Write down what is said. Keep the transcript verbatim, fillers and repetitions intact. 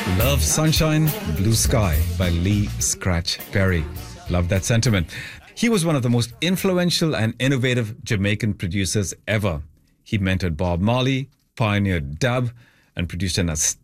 Love Sunshine, Blue Sky by Lee Scratch Perry. Love that sentiment. He was one of the most influential and innovative Jamaican producers ever. He mentored Bob Marley, pioneered dub, and produced an